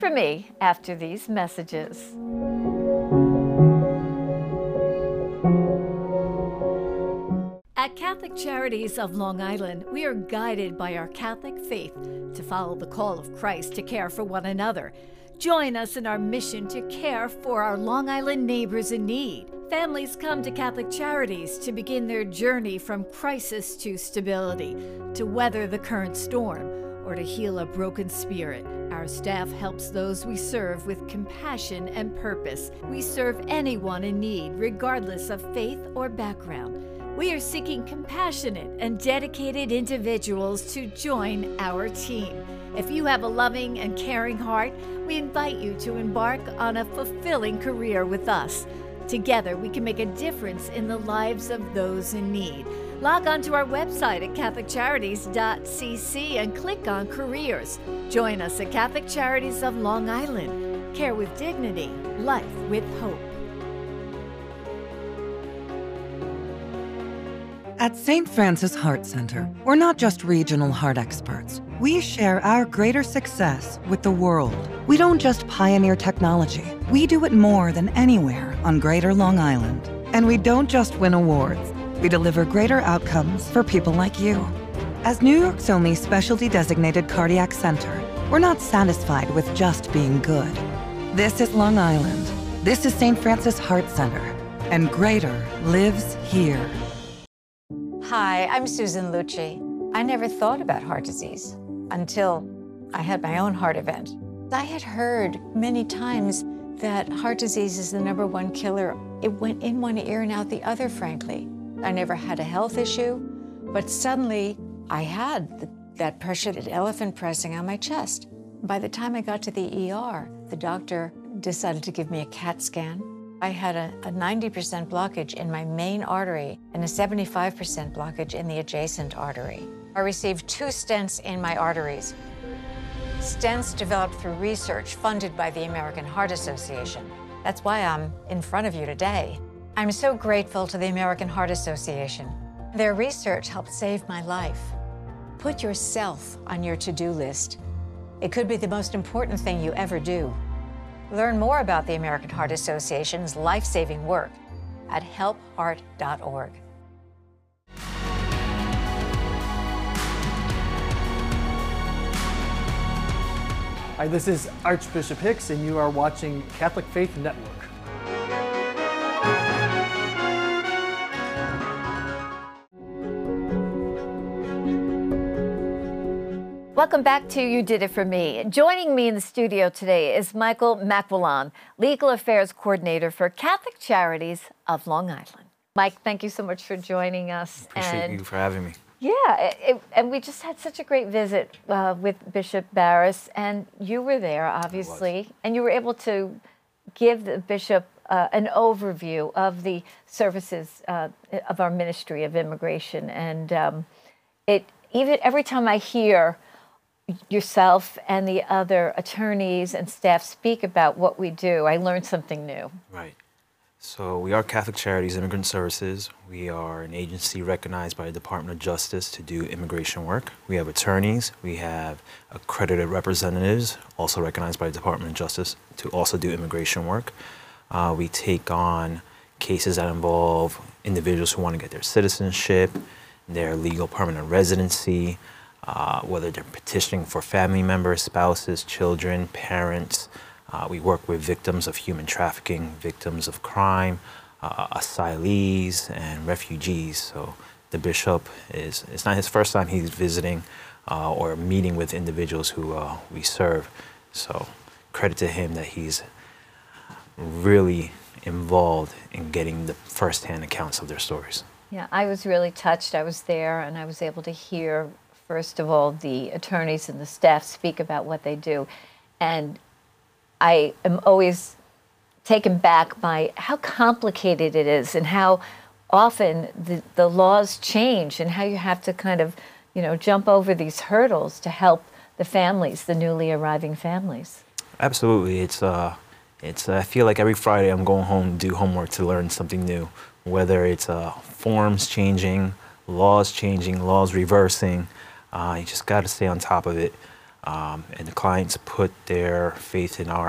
for me after these messages. At Catholic Charities of Long Island, we are guided by our Catholic faith to follow the call of Christ to care for one another. Join us in our mission to care for our Long Island neighbors in need. Families come to Catholic Charities to begin their journey from crisis to stability, to weather the current storm, or to heal a broken spirit. Our staff helps those we serve with compassion and purpose. We serve anyone in need, regardless of faith or background. We are seeking compassionate and dedicated individuals to join our team. If you have a loving and caring heart, we invite you to embark on a fulfilling career with us. Together, we can make a difference in the lives of those in need. Log on to our website at catholiccharities.cc and click on Careers. Join us at Catholic Charities of Long Island. Care with dignity, life with hope. At St. Francis Heart Center, we're not just regional heart experts. We share our greater success with the world. We don't just pioneer technology. We do it more than anywhere on Greater Long Island. And we don't just win awards. We deliver greater outcomes for people like you. As New York's only specialty designated cardiac center, we're not satisfied with just being good. This is Long Island. This is St. Francis Heart Center. And greater lives here. Hi, I'm Susan Lucci. I never thought about heart disease until I had my own heart event. I had heard many times that heart disease is the #1 killer. It went in one ear and out the other, frankly. I never had a health issue, but suddenly I had that pressure, that elephant pressing on my chest. By the time I got to the ER, the doctor decided to give me a CAT scan. I had a 90% blockage in my main artery and a 75% blockage in the adjacent artery. I received 2 stents in my arteries. Stents developed through research funded by the American Heart Association. That's why I'm in front of you today. I'm so grateful to the American Heart Association. Their research helped save my life. Put yourself on your to-do list. It could be the most important thing you ever do. Learn more about the American Heart Association's life-saving work at helpheart.org. Hi, this is Archbishop Hicks, and you are watching Catholic Faith Network. Welcome back to You Did It For Me. Joining me in the studio today is Michael McWillan, Legal Affairs Coordinator for Catholic Charities of Long Island. Mike, thank you so much for joining us. Appreciate you for having me. Yeah, and we just had such a great visit with Bishop Barris, and you were there, obviously, and you were able to give the bishop an overview of the services of our Ministry of Immigration. And even every time I hear yourself and the other attorneys and staff speak about what we do, I learn something new. Right. So we are Catholic Charities Immigrant Services. We are an agency recognized by the Department of Justice to do immigration work. We have attorneys. We have accredited representatives, also recognized by the Department of Justice to also do immigration work. We take on cases that involve individuals who want to get their citizenship, their legal permanent residency, whether they're petitioning for family members, spouses, children, parents. We work with victims of human trafficking, victims of crime, asylees, and refugees. So the bishop it's not his first time he's visiting or meeting with individuals who we serve. So credit to him that he's really involved in getting the firsthand accounts of their stories. Yeah, I was really touched. I was there and I was able to hear, first of all, the attorneys and the staff speak about what they do. And I am always taken back by how complicated it is and how often the laws change and how you have to kind of, jump over these hurdles to help the families, the newly arriving families. Absolutely. I feel like every Friday I'm going home to do homework to learn something new, whether it's forms changing, laws reversing. You just got to stay on top of it. And the clients put their faith in our